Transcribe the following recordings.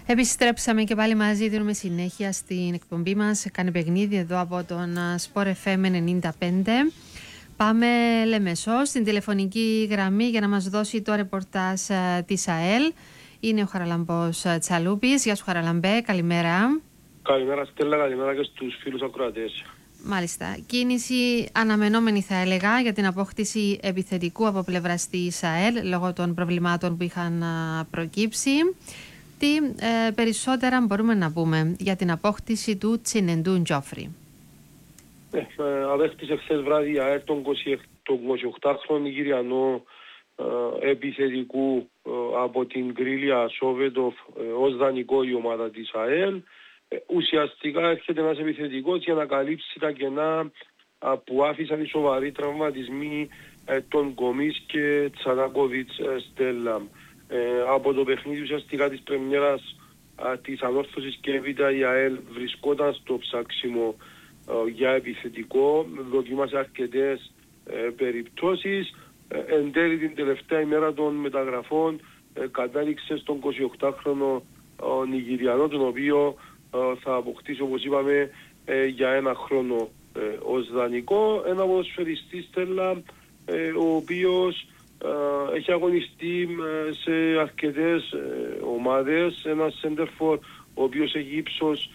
Επιστρέψαμε και πάλι μαζί, δίνουμε συνέχεια στην εκπομπή μας. Κάνει παιχνίδι εδώ από τον Sport FM 95. Πάμε Λεμεσό στην τηλεφωνική γραμμή για να μας δώσει το ρεπορτάζ της ΑΕΛ. Είναι ο Χαραλαμπός Τσαλούπης. Γεια σου Χαραλαμπέ, καλημέρα. Καλημέρα Στέλλα, καλημέρα και στους φίλους ακροατές. Μάλιστα. Κίνηση αναμενόμενη θα έλεγα για την απόκτηση επιθετικού από πλευράς της ΑΕΛ λόγω των προβλημάτων που είχαν προκύψει. Τι περισσότερα μπορούμε να πούμε για την απόκτηση του Τσινεντού Τζόφρι? Αδέχτησε χθες βράδυ η ΑΕΛ τον 28χρονο Νιγηριανό επιθετικού από την Γκρίλια Σόβετοφ ως δανεικό η ομάδα της ΑΕΛ. Ουσιαστικά έρχεται ένας επιθετικός για να καλύψει τα κενά που άφησαν οι σοβαροί τραυματισμοί των Κομής και Τσανάκοβιτς Στέλλα. Από το παιχνίδι ουσιαστικά της πρεμιέρας της Ανόρθωσης και έπειτα η ΑΕΛ βρισκόταν στο ψάξιμο για επιθετικό, δοκίμασε αρκετές περιπτώσεις. Εν τέλει την τελευταία ημέρα των μεταγραφών κατάληξε στον 28χρονο Νιγηριανό, τον οποίο θα αποκτήσει, όπως είπαμε, για ένα χρόνο ως δανεικό. Ένα ποδοσφαιριστή Στέλλα, ο οποίος έχει αγωνιστεί σε αρκετές ομάδες, ένας σέντερφορ ο οποίος έχει ύψος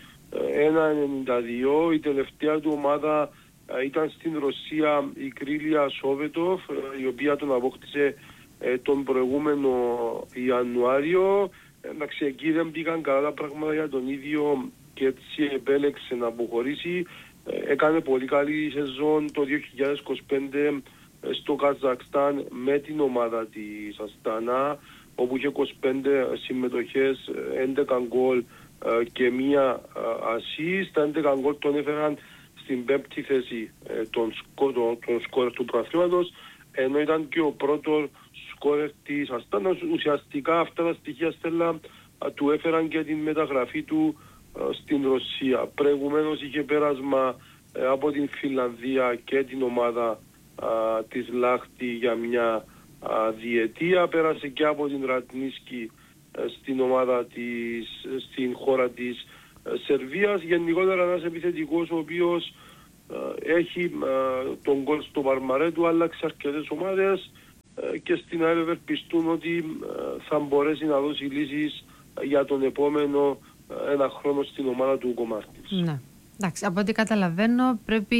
1,92. Η τελευταία του ομάδα ήταν στην Ρωσία η Γκρίλια Σόβετοφ, η οποία τον απόκτησε τον προηγούμενο Ιανουάριο. Εντάξει, εκεί δεν πήγαν καλά τα πράγματα για τον ίδιο και έτσι επέλεξε να αποχωρήσει. Έκανε πολύ καλή σεζόν το 2025 στο Καζακστάν με την ομάδα της Αστάνα, όπου είχε 25 συμμετοχές, 11 γκολ και μία assist. Τα 11 γκολ τον έφεραν στην πέμπτη θέση των σκόρερ του πρωταθλήματος, ενώ ήταν και ο πρώτος σκόρερ της Αστάνα. Ουσιαστικά αυτά τα στοιχεία, Στέλλα, του έφεραν και την μεταγραφή του στην Ρωσία. Προηγουμένως είχε πέρασμα από την Φινλανδία και την ομάδα της Λάχτη για μια διετία. Πέρασε και από την Ρατνίσκη στην ομάδα της, στην χώρα της Σερβίας. Γενικότερα ένας επιθετικός ο οποίος έχει τον γκολ στο παρμαρέ του, άλλαξε αρκετές ομάδες και στην ΑΕΛ ευελπιστούν ότι θα μπορέσει να δώσει λύσεις για τον επόμενο ένα χρόνο στην ομάδα του Κομάρτης. Ναι. Εντάξει, από ό,τι καταλαβαίνω πρέπει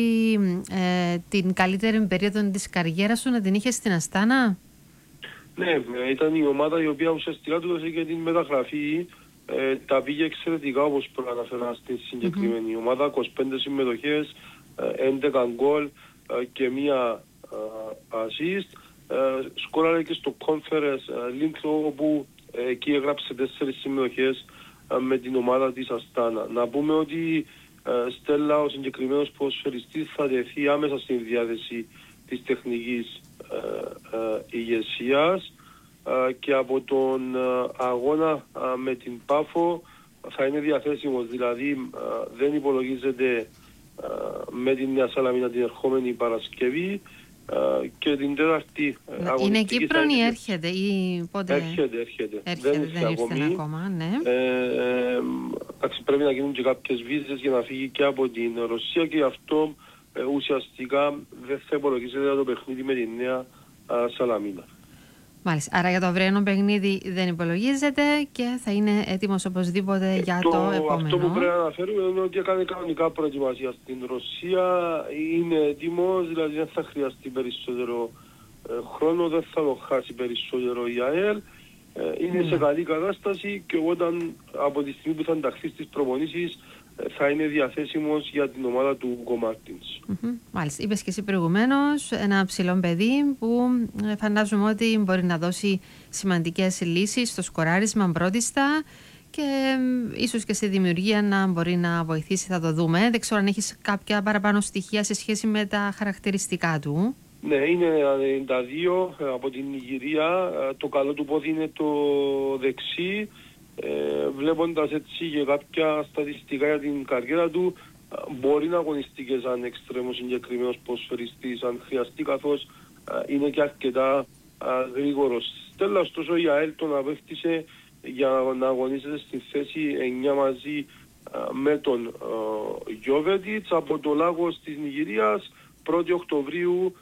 την καλύτερη περίοδο της καριέρας του να την είχε στην Αστάνα. Ναι, ήταν η ομάδα η οποία ουσιαστικά του έδωσε και την μεταγραφή. Τα πήγε εξαιρετικά, όπως προαναφέρα στην συγκεκριμένη ομάδα. 25 συμμετοχές, 11 γκολ και μία assist. Σκόραρε και στο Conference League, όπου εκεί έγραψε 4 συμμετοχές με την ομάδα της Αστάνα. Να πούμε ότι Στέλλα, ο συγκεκριμένος ποδοσφαιριστής θα τεθεί άμεσα στην διάθεση της τεχνικής ηγεσίας και από τον αγώνα με την Πάφο θα είναι διαθέσιμος, δηλαδή δεν υπολογίζεται με την Νέα Σαλαμίνα την ερχόμενη Παρασκευή και την Τέταρτη αγωνιστική. Είναι Κύπρον ή έρχεται ή πότε? Έρχεται. Δεν ήρθε ακόμα, ναι. Πρέπει να γίνουν και κάποιες βίζες για να φύγει και από την Ρωσία και γι' αυτό ουσιαστικά δεν θα υπολογίζεται το παιχνίδι με τη Νέα Σαλαμίνα. Μάλιστα. Άρα για το αυριανό παιχνίδι δεν υπολογίζεται και θα είναι έτοιμος οπωσδήποτε για το επόμενο. Αυτό που πρέπει να αναφέρουμε είναι ότι έκανε κανονικά προετοιμασία στην Ρωσία, είναι έτοιμος, δηλαδή δεν θα χρειαστεί περισσότερο χρόνο, δεν θα το χάσει περισσότερο η ΑΕΛ. Είναι σε καλή κατάσταση και όταν από τη στιγμή που θα ενταχθεί στις προπονήσεις θα είναι διαθέσιμος για την ομάδα του Κομάρτινς. Μάλιστα. Είπες και εσύ προηγουμένως ένα ψηλό παιδί που φαντάζομαι ότι μπορεί να δώσει σημαντικές λύσεις στο σκοράρισμα πρώτιστα και ίσως και στη δημιουργία να μπορεί να βοηθήσει, θα το δούμε. Δεν ξέρω αν έχεις κάποια παραπάνω στοιχεία σε σχέση με τα χαρακτηριστικά του. Ναι, είναι 92 από την Νιγηρία. Το καλό του πόδι είναι το δεξί. Βλέποντας έτσι και κάποια στατιστικά για την καριέρα του, μπορεί να αγωνιστεί και σαν εξτρέμος συγκεκριμένος ποδοσφαιριστής αν χρειαστεί, καθώς είναι και αρκετά γρήγορος. Στέλλα, ωστόσο η ΑΕΛ τον απέκτησε για να αγωνίζεται στη θέση 9 μαζί με τον Γιόβετιτς. Από το Λάγος της Νιγηρίας, 1η Οκτωβρίου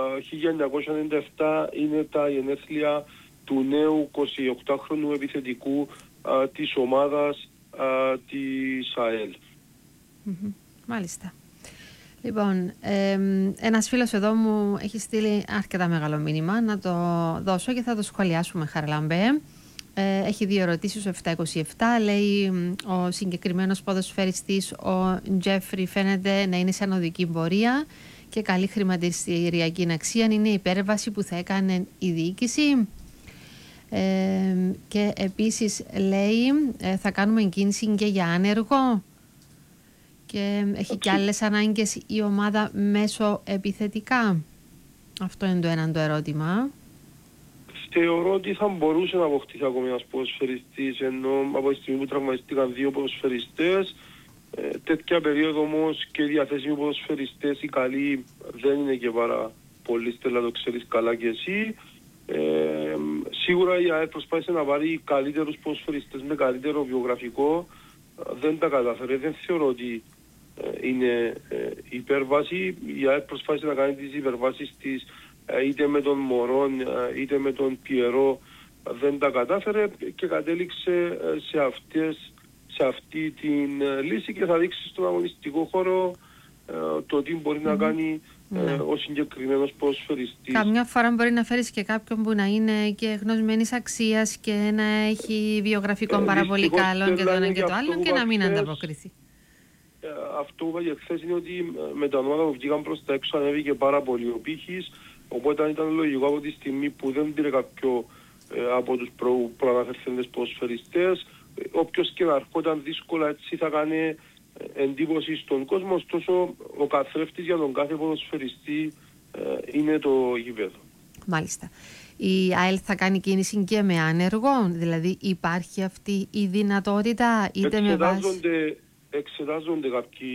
1997 είναι τα γενέθλια του νέου 28χρονου επιθετικού της ομάδας της ΑΕΛ. Μάλιστα. Λοιπόν, ένας φίλος εδώ μου έχει στείλει αρκετά μεγάλο μήνυμα, να το δώσω και θα το σχολιάσουμε, Χαραλαμπέ. Έχει δύο ερωτήσεις, ο 727, λέει ο συγκεκριμένος ποδοσφαιριστής, ο Τζέφρι, φαίνεται να είναι σαν οδική πορεία και καλή χρηματιστηριακή αξία. Είναι η υπέρβαση που θα έκανε η διοίκηση. Και επίσης λέει θα κάνουμε κίνηση και για άνεργο και έχει και άλλες ανάγκες η ομάδα μέσω επιθετικά. Αυτό είναι το ένα το ερώτημα. Θεωρώ ότι θα μπορούσε να αποκτήσει ακόμη ένας ποδοσφαιριστής, ενώ από τη στιγμή που τραυματίστηκαν δύο ποδοσφαιριστές, τέτοια περίοδο όμως και διαθέσιμοι ποδοσφαιριστές οι καλοί δεν είναι και πάρα πολύ, Στέλλα, το ξέρεις καλά και εσύ. Σίγουρα η ΑΕΛ προσπάθησε να βάλει καλύτερους ποδοσφαιριστές με καλύτερο βιογραφικό, δεν τα κατάφερε. Δεν θεωρώ ότι είναι υπέρβαση. Η ΑΕΛ προσπάθησε να κάνει τις υπερβάσεις της είτε με τον Μωρόν είτε με τον Πιερό, δεν τα κατάφερε και κατέληξε σε αυτή την λύση και θα δείξει στον αγωνιστικό χώρο το τι μπορεί να κάνει ο συγκεκριμένος ποδοσφαιριστής. Καμιά φορά μπορεί να φέρεις και κάποιον που να είναι και γνωσμένης αξίας και να έχει βιογραφικό πάρα πολύ καλό και το ένα και το άλλο και να μην ανταποκριθεί. Αυτό που είπα και χθες είναι ότι με τα ονόματα που βγήκαν προς τα έξω ανέβηκε πάρα πολύ ο πύχης, οπότε ήταν λογικό από τη στιγμή που δεν πήρε κάποιο από τους προαναφερθέντες ποδοσφαιριστές, όποιος και να ερχόταν δύσκολα έτσι θα κάνει εντύπωση στον κόσμο, ωστόσο ο καθρέφτης για τον κάθε ποδοσφαιριστή είναι το γήπεδο. Μάλιστα. Η ΑΕΛ θα κάνει κίνηση και με άνεργο, δηλαδή υπάρχει αυτή η δυνατότητα είτε με βάση... Εξετάζονται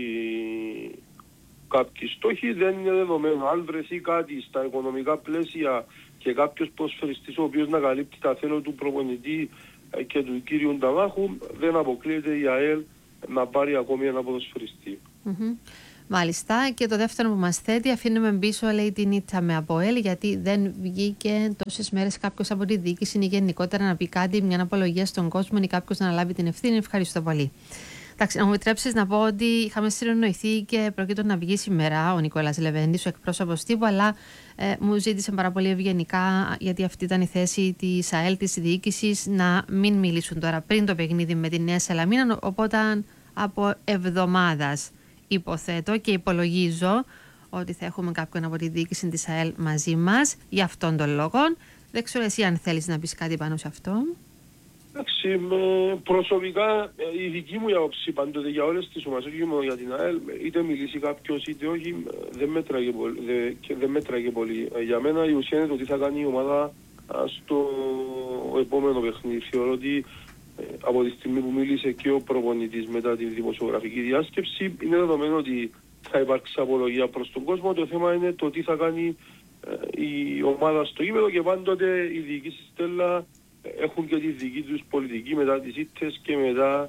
κάποιοι στόχοι, δεν είναι δεδομένο. Αν βρεθεί κάτι στα οικονομικά πλαίσια και κάποιος ποδοσφαιριστής ο οποίος να καλύπτει τα θέλω του προπονητή και του κύριου Νταμάχου, δεν αποκλείεται η ΑΕΛ να πάρει ακόμη ένα ποδοσφαιριστή. Μάλιστα. Και το δεύτερο που μας θέτει, αφήνουμε πίσω, λέει, την ήττα με ΑΠΟΕΛ, γιατί δεν βγήκε τόσες μέρες κάποιος από τη διοίκηση ή γενικότερα να πει κάτι, μια απολογία στον κόσμο ή κάποιος να λάβει την ευθύνη. Ευχαριστώ πολύ. Εντάξει, να μου επιτρέψεις να πω ότι είχαμε συνεννοηθεί και πρόκειται να βγει σήμερα ο Νικόλας Λεβέντης, ο εκπρόσωπος τύπου, αλλά μου ζήτησε πάρα πολύ ευγενικά, γιατί αυτή ήταν η θέση της ΑΕΛ, της διοίκησης, να μην μιλήσουν τώρα πριν το παιχνίδι με τη Νέα Σαλαμίνα. Οπότε από εβδομάδας υποθέτω και υπολογίζω ότι θα έχουμε κάποιον από τη διοίκηση της ΑΕΛ μαζί μας για αυτόν τον λόγο. Δεν ξέρω εσύ αν θέλεις να πεις κάτι πάνω σε αυτό. Εντάξει, προσωπικά η δική μου άποψη πάντοτε για όλες τις ομάδες, όχι μόνο για την ΑΕΛ, είτε μιλήσει κάποιος είτε όχι, δεν μέτραγε πολύ. Για μένα η ουσία είναι το τι θα κάνει η ομάδα στο επόμενο παιχνίδι. Θεωρώ ότι από τη στιγμή που μίλησε και ο προπονητής μετά την δημοσιογραφική διάσκεψη, είναι δεδομένο ότι θα υπάρξει απολογία προς τον κόσμο. Το θέμα είναι το τι θα κάνει η ομάδα στο γήπεδο και πάντοτε οι διοικήσεις, Στέλλα, έχουν και τη δική τους πολιτική μετά τις ήττες και μετά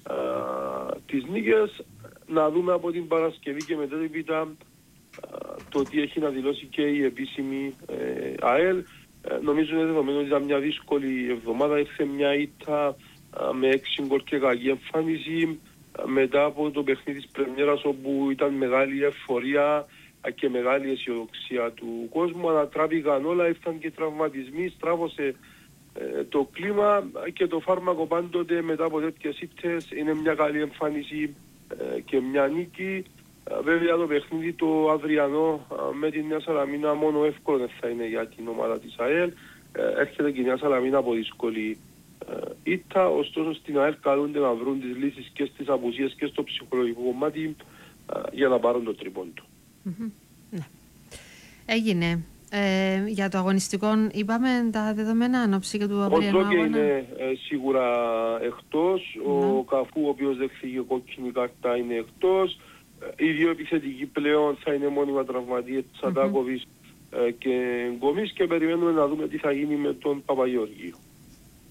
τις νίκες. Να δούμε από την Παρασκευή και μετά την πίτα το τι έχει να δηλώσει και η επίσημη ΑΕΛ. Νομίζω είναι δεδομένο ότι ήταν μια δύσκολη εβδομάδα. Ήρθε μια ήττα με 6 γκολ και κακή εμφάνιση μετά από το παιχνίδι της πρεμιέρας, όπου ήταν μεγάλη εφορία και μεγάλη αισιοδοξία του κόσμου. Ανατράπηκαν όλα, ήρθαν και τραυματισμοί, στράβωσε το κλίμα και το φάρμακο πάντοτε μετά από τέτοιες ήττες είναι μια καλή εμφάνιση και μια νίκη. Βέβαια το παιχνίδι το αυριανό με τη Νέα Σαλαμίνα μόνο εύκολο θα είναι για την ομάδα της ΑΕΛ. Έρχεται και η Νέα Σαλαμίνα από δύσκολη ήττα, ωστόσο στην ΑΕΛ καλούνται να βρουν τις λύσεις και στις απουσίες και στο ψυχολογικό κομμάτι για να πάρουν το τρίποντο. Ναι. Έγινε. Για το αγωνιστικό είπαμε τα δεδομένα ανόψη και του αυριανού αγώνα. Ο Τζόκε είναι σίγουρα εκτός, ο Καφού ο οποίος δέχθηκε κόκκινη κάρτα είναι εκτός, οι δύο επιθετικοί πλέον θα είναι μόνιμα τραυματίες, Τσαντάκοβης και Γκομής, και περιμένουμε να δούμε τι θα γίνει με τον Παπαγεωργίου.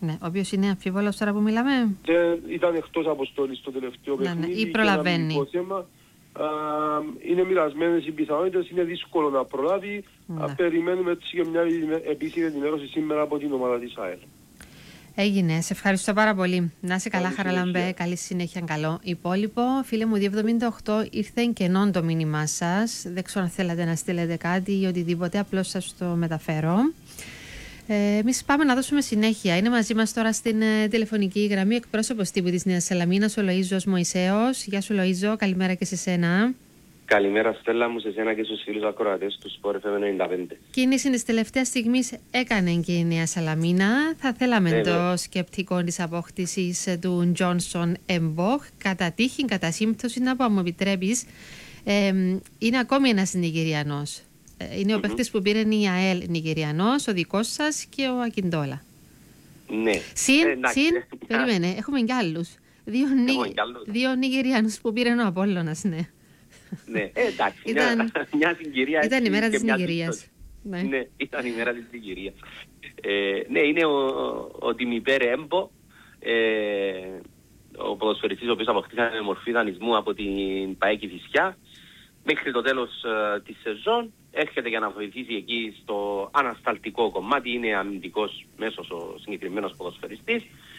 Ναι, ο οποίος είναι αμφίβολος τώρα που μιλάμε. Ήταν εκτός αποστολής στο τελευταίο παιχνίδι. Ναι, ή προλαβαίνει. Είναι μοιρασμένες οι πιθανότητες, είναι δύσκολο να προλάβει. Περιμένουμε έτσι και μια επίσημη ενημέρωση σήμερα από την ομάδα της ΑΕΛ. Έγινε. Σε ευχαριστώ πάρα πολύ. Να είσαι καλά, Χαραλαμπέ. Καλή συνέχεια. Καλό υπόλοιπο. Φίλε μου, 278 ήρθε κενόν το μήνυμά σας. Δεν ξέρω αν θέλατε να στείλετε κάτι ή οτιδήποτε. Απλώς σας το μεταφέρω. Εμείς πάμε να δώσουμε συνέχεια. Είναι μαζί μας τώρα στην τηλεφωνική γραμμή εκπρόσωπος τύπου της Νέας Σαλαμίνας, ο Λοΐζος Μωυσέος. Γεια σου, Λοΐζο. Καλημέρα και σε σένα. Καλημέρα, Στέλλα μου, σε σένα και στους φίλους ακροατές του Sport FM 95. Κίνηση της τελευταίας στιγμής έκανε και η Νέα Σαλαμίνα. Θα θέλαμε το σκεπτικό της απόκτησης του Τζόνσον Εμποχ. Κατά τύχη, κατά σύμπτωση, να πω, μου επιτρέπεις, είναι ακόμη ένας Νιγηριανός. Είναι ο παίχτης που πήρε η ΑΕΛ Νιγηριανός, ο δικός σας και ο Ακιντόλα. Ναι. Περίμενε, έχουμε κι άλλους. Δύο Νιγηριανούς που πήρε ο Απόλλωνας, ναι. Ναι, εντάξει, μια συγκυρία. Ήταν η μέρα της Νιγηρίας. Ναι, ήταν η μέρα της Νιγηρίας. Ναι, είναι ο Τιμιπέρε Έμπο, ο ποδοσφαιριστής ο οποίος αποκτήσανε με μορφή δανεισμού από την ΠΑΕ Κηφισιά. Μέχρι το τέλος της σεζόν έρχεται για να βοηθήσει εκεί στο ανασταλτικό κομμάτι. Είναι αμυντικός μέσος ο συγκεκριμένος ποδοσφαιριστής.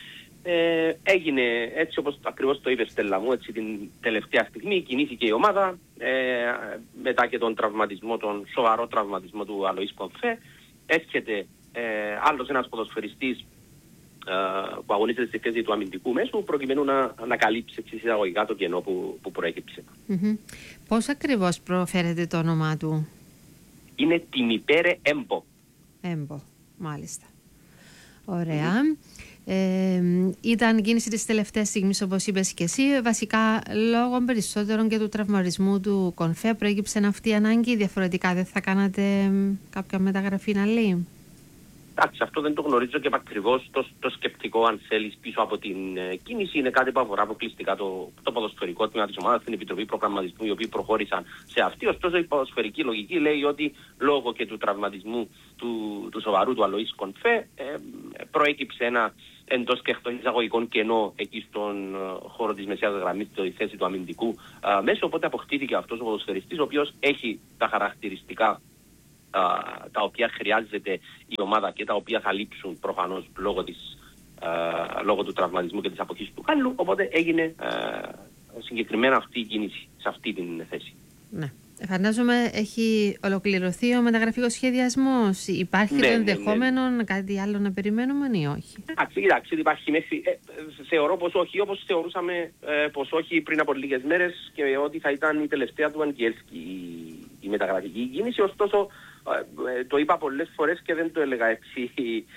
Έγινε έτσι όπως ακριβώς το είπε, Στέλλα μου, έτσι την τελευταία στιγμή κινήθηκε η ομάδα μετά και τον τραυματισμό, τον σοβαρό τραυματισμό του Αλοΐς Κομφέ. Έρχεται άλλος ένας ποδοσφαιριστής που αγωνίζεται στη θέση του αμυντικού μέσου προκειμένου να καλύψει εισαγωγικά το κενό που προέκυψε. Πώς ακριβώς προφέρεται το όνομά του? Είναι Τιμιπέρε Έμπο. Έμπο, μάλιστα. Ωραία. Ήταν κίνηση της τελευταίας στιγμής, όπως είπες και εσύ. Βασικά λόγω περισσότερων και του τραυματισμού του Κονφέ προέκυψε αυτή η ανάγκη. Διαφορετικά δεν θα κάνατε κάποια μεταγραφή να λέει? Εντάξει, αυτό δεν το γνωρίζω και ακριβώς το σκεπτικό, αν θέλεις, πίσω από την κίνηση είναι κάτι που αφορά αποκλειστικά το ποδοσφαιρικό τμήμα της ομάδας, την Επιτροπή Προγραμματισμού, οι οποίοι προχώρησαν σε αυτή. Ωστόσο, η ποδοσφαιρική λογική λέει ότι λόγω και του τραυματισμού του σοβαρού του Αλοΐς Κονφέ προέκυψε ένα εντός και εκτός εισαγωγικών κενό εκεί στον χώρο της μεσαίας γραμμής, στη θέση του αμυντικού μέσου. Οπότε αποκτήθηκε αυτός ο ποδοσφαιριστής, ο οποίος έχει τα χαρακτηριστικά τα οποία χρειάζεται η ομάδα και τα οποία θα λείψουν προφανώς λόγω του τραυματισμού και της αποχής του Κάλλου. Οπότε έγινε συγκεκριμένα αυτή η κίνηση σε αυτή την θέση. Ναι. Φαντάζομαι έχει ολοκληρωθεί ο μεταγραφικός σχεδιασμός. Υπάρχει το ενδεχόμενο κάτι άλλο να περιμένουμε ή όχι? Κοιτάξτε, υπάρχει μέχρι. Θεωρώ πως όχι, όπως θεωρούσαμε πως όχι πριν από λίγες μέρες και ότι θα ήταν η τελευταία του Αγγέλσκι η μεταγραφική κίνηση. Ωστόσο, το είπα πολλές φορές και δεν το έλεγα έτσι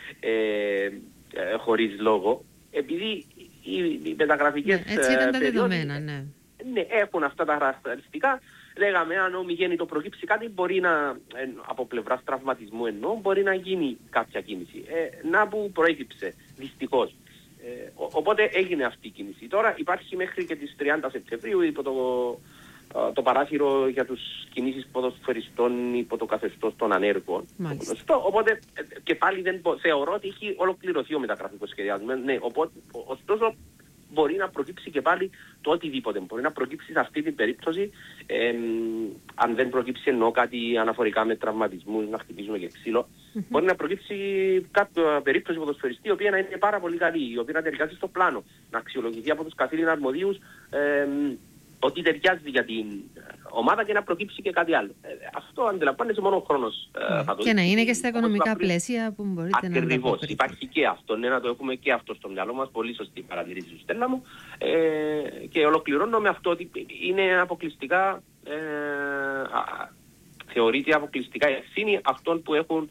χωρίς λόγο. Επειδή οι μεταγραφικές έτσι ήταν τα δεδομένα, ναι. Ναι, έχουν αυτά τα χαρακτηριστικά. Λέγαμε, αν ομιγέννητο προκύψει κάτι, μπορεί να, από πλευράς τραυματισμού μπορεί να γίνει κάποια κίνηση. Να που προέκυψε, δυστυχώς. Οπότε έγινε αυτή η κίνηση. Τώρα υπάρχει μέχρι και τις 30 Σεπτεμβρίου υπό το παράθυρο για τους κινήσεις ποδοσφαιριστών υπό το καθεστώς των ανέργων. Οπότε και πάλι δεν θεωρώ ότι έχει ολοκληρωθεί ο μεταγραφικός σχεδιασμός. Ναι, ωστόσο μπορεί να προκύψει και πάλι το οτιδήποτε. Μπορεί να προκύψει σε αυτή την περίπτωση, αν δεν προκύψει εννοώ κάτι αναφορικά με τραυματισμούς, να χτυπήσουμε και ξύλο, μπορεί να προκύψει κάποια περίπτωση ποδοσφαιριστή η οποία να είναι πάρα πολύ καλή, η οποία να ταιριάζει στο πλάνο, να αξιολογηθεί από τους καθήλυνα αρμοδίους ότι ταιριάζει για την ομάδα και να προκύψει και κάτι άλλο. Αυτό αντιλαμβάνεσαι μόνο ο χρόνος. Και να είναι και στα οικονομικά πλαίσια που μπορείτε να ακριβώς. Υπάρχει και αυτό. Ναι, να το έχουμε και αυτό στο μυαλό μας. Πολύ σωστή παρατηρήση σου, Στέλλα μου. Και ολοκληρώνω με αυτό ότι είναι αποκλειστικά, θεωρείται αποκλειστικά ευθύνη αυτών που έχουν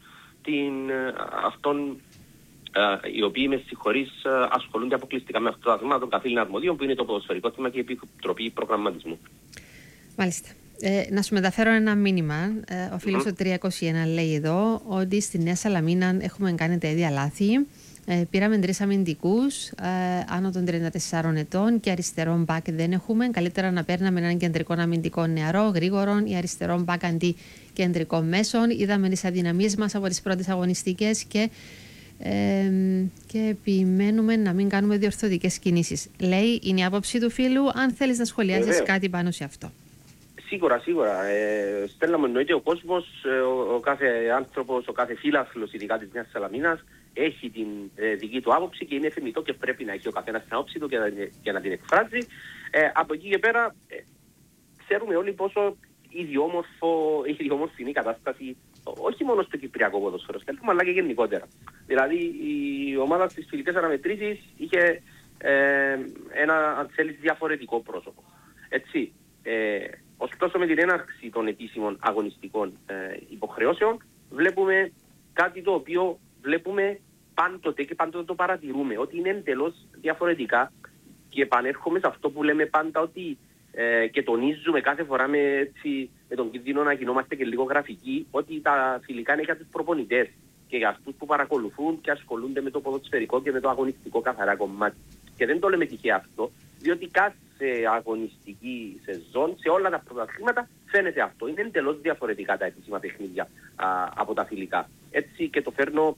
οι οποίοι με συγχωρείς ασχολούνται αποκλειστικά με αυτό το θέμα των καθήλυνα αρμοδίων που είναι το ποδοσφαιρικό θέμα και η Επιτροπή Προγραμματισμού. Μάλιστα. Να σου μεταφέρω ένα μήνυμα. Ο φίλος ο 321 λέει εδώ ότι στη Νέα Σαλαμίνα έχουμε κάνει τα ίδια λάθη. Πήραμε 3 αμυντικούς άνω των 34 ετών και αριστερό μπακ δεν έχουμε. Καλύτερα να παίρναμε έναν κεντρικό αμυντικό νεαρό, γρήγορο ή αριστερό μπακ αντί κεντρικό μέσον. Είδαμε τις αδυναμίες μας από τις πρώτες αγωνιστικές και και επιμένουμε να μην κάνουμε διορθωτικές κινήσεις. Λέει, είναι η άποψη του φίλου. Αν θέλεις να σχολιάσεις κάτι πάνω σε αυτό. Σίγουρα. Στέλναμε εννοείται ο κόσμος, ο κάθε άνθρωπος, ο κάθε φίλαθλος, ειδικά της Νέας Σαλαμίνας, έχει την δική του άποψη και είναι θεμιτό και πρέπει να έχει ο καθένας την άποψη του και να την εκφράζει. Από εκεί και πέρα, ξέρουμε όλοι πόσο ιδιόμορφη είναι η κατάσταση, όχι μόνο στο κυπριακό ποδοσφαίρο, αλλά και γενικότερα. Δηλαδή, η ομάδα στις φιλικές αναμετρήσεις είχε ένα, αν θέλεις, διαφορετικό πρόσωπο. Έτσι. Ωστόσο, με την έναρξη των επίσημων αγωνιστικών υποχρεώσεων, βλέπουμε κάτι το οποίο βλέπουμε πάντοτε και πάντοτε το παρατηρούμε, ότι είναι εντελώς διαφορετικά, και επανέρχομαι σε αυτό που λέμε πάντα, ότι και τονίζουμε κάθε φορά με τον κίνδυνο να γινόμαστε και λίγο γραφικοί, ότι τα φιλικά είναι για τους προπονητές και για αυτούς που παρακολουθούν και ασχολούνται με το ποδοσφαιρικό και με το αγωνιστικό καθαρά κομμάτι. Και δεν το λέμε τυχαία αυτό, διότι κάθε αγωνιστική σεζόν, σε όλα τα πρωταθλήματα, φαίνεται αυτό. Είναι εντελώς διαφορετικά τα επίσημα παιχνίδια από τα φιλικά. Έτσι και το φέρνω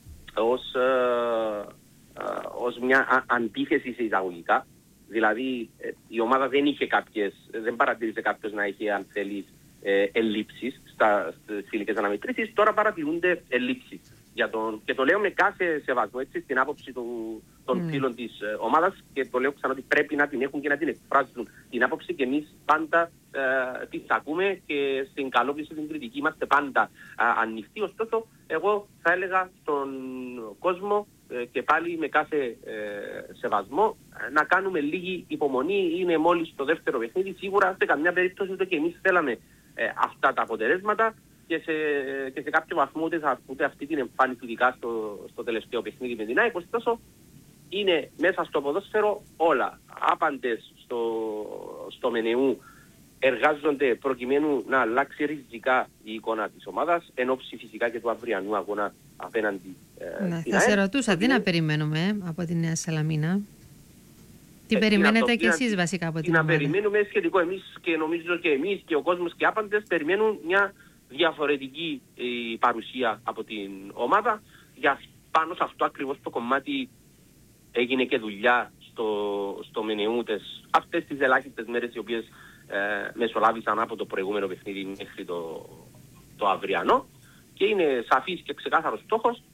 ως μια αντίθεση σε εισαγωγικά. Δηλαδή η ομάδα δεν παρατήρησε κάποιος να είχε, αν θέλεις, ελλείψεις στις φιλικές αναμετρήσεις. Τώρα παρατηρούνται ελλείψεις. Και το λέω με κάθε σεβασμό, έτσι, στην άποψη των φίλων της ομάδας, και το λέω ξανά ότι πρέπει να την έχουν και να την εκφράζουν την άποψη, και εμείς πάντα τις ακούμε και στην καλόπιση την κριτική είμαστε πάντα ανοιχτοί. Ωστόσο, εγώ θα έλεγα στον κόσμο και πάλι με κάθε σεβασμό να κάνουμε λίγη υπομονή. Είναι μόλις το δεύτερο παιχνίδι. Σίγουρα σε καμιά περίπτωση ούτε και εμείς θέλαμε αυτά τα αποτελέσματα, και σε κάποιο βαθμό ούτε αυτή την εμφάνιση του ειδικά στο τελευταίο παιχνίδι με την ΑΕΚ. Ωστόσο, είναι μέσα στο ποδόσφαιρο όλα. Άπαντες στο Μενεού εργάζονται προκειμένου να αλλάξει ριζικά η εικόνα της ομάδας, εν ώψη φυσικά και του αυριανού αγώνα απέναντι στην ΑΕΚ. Θα σε ρωτούσα, τι να περιμένουμε από τη Νέα Σαλαμίνα? Τι περιμένετε κι εσείς βασικά από την ομάδα? Να περιμένουμε σχετικό εμείς, και νομίζω και εμείς και ο κόσμος και άπαντες περιμένουν μια διαφορετική παρουσία από την ομάδα. Πάνω σε αυτό ακριβώς το κομμάτι έγινε και δουλειά στο Μενεού αυτές τις ελάχιστες μέρες οι οποίες μεσολάβησαν από το προηγούμενο παιχνίδι μέχρι το αυριανό, και είναι σαφής και ξεκάθαρος στόχος